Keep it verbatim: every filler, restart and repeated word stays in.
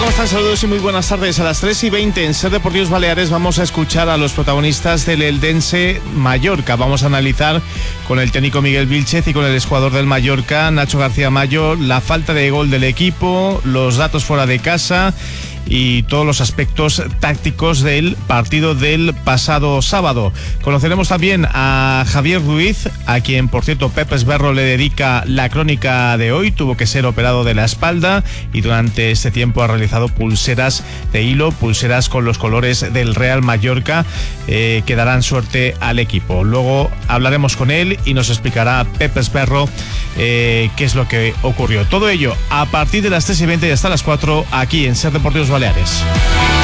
¿Cómo están? Saludos y muy buenas tardes. A las tres y veinte en Ser Deportivos Baleares vamos a escuchar a los protagonistas del Eldense Mallorca. Vamos a analizar con el técnico Miguel Vílchez y con el exjugador del Mallorca, Nacho García Mayo, la falta de gol del equipo, los datos fuera de casa y todos los aspectos tácticos del partido del pasado sábado. Conoceremos también a Javier Ruiz, a quien, por cierto, Pepe Esberro le dedica la crónica de hoy. Tuvo que ser operado de la espalda y durante este tiempo ha realizado pulseras de hilo, pulseras con los colores del Real Mallorca, eh, que darán suerte al equipo. Luego hablaremos con él y nos explicará Pepe Esberro eh, qué es lo que ocurrió. Todo ello a partir de las tres y veinte y hasta las cuatro aquí en Ser Deportivos Baleares.